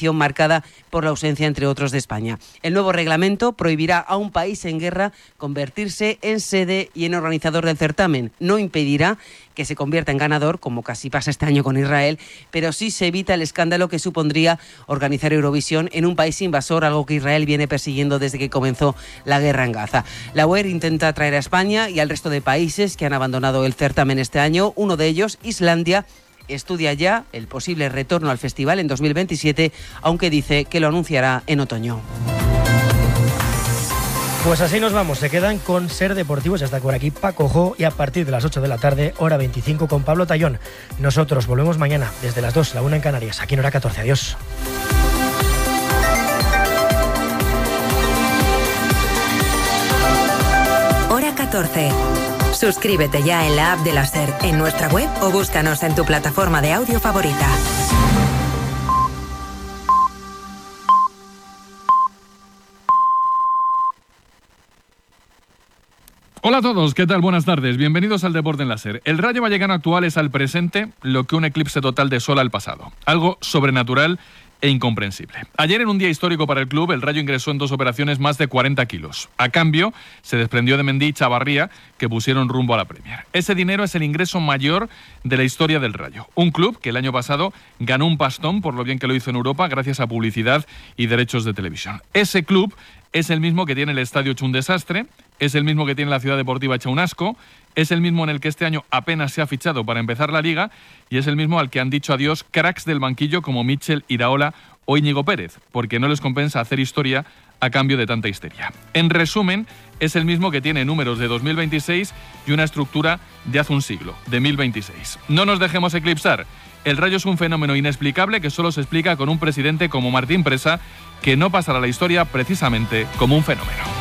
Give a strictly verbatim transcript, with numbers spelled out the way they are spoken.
edición marcada por la ausencia, entre otros, de España. El nuevo reglamento prohibirá a un país en guerra convertirse en sede y en organizador del certamen. No impedirá que se convierta en ganador, como casi pasa este año con Israel, pero sí se evita el escándalo que supondría organizar Eurovisión en un país invasor, algo que Israel viene persiguiendo desde que comenzó la guerra en Gaza. La U E R intenta atraer a España y al resto de países que han abandonado el certamen este año. Uno de ellos, Islandia, estudia ya el posible retorno al festival en dos mil veintisiete, aunque dice que lo anunciará en otoño. Pues así nos vamos, se quedan con Ser Deportivos. Ya está por aquí Paco Jo y a partir de las ocho de la tarde, hora veinticinco, con Pablo Tallón. Nosotros volvemos mañana desde las dos, la una en Canarias, aquí en hora catorce. Adiós. Hora catorce. Suscríbete ya en la app de la SER, en nuestra web o búscanos en tu plataforma de audio favorita. Hola a todos, ¿qué tal? Buenas tardes, bienvenidos al Deporte en la SER. El Rayo Vallecano actual es al presente lo que un eclipse total de sol al pasado. Algo sobrenatural e incomprensible. Ayer, en un día histórico para el club, el Rayo ingresó en dos operaciones más de cuarenta kilos. A cambio, se desprendió de Mendy y Chavarría, que pusieron rumbo a la Premier. Ese dinero es el ingreso mayor de la historia del Rayo. Un club que el año pasado ganó un pastón por lo bien que lo hizo en Europa gracias a publicidad y derechos de televisión. Ese club es el mismo que tiene el estadio hecho un desastre, es el mismo que tiene la ciudad deportiva hecha un asco, es el mismo en el que este año apenas se ha fichado para empezar la Liga y es el mismo al que han dicho adiós cracks del banquillo como Mitchell, Iraola o Íñigo Pérez, porque no les compensa hacer historia a cambio de tanta histeria. En resumen, es el mismo que tiene números de dos mil veintiséis y una estructura de hace un siglo, de mil veintiséis. No nos dejemos eclipsar. El Rayo es un fenómeno inexplicable que solo se explica con un presidente como Martín Presa, que no pasará a la historia precisamente como un fenómeno.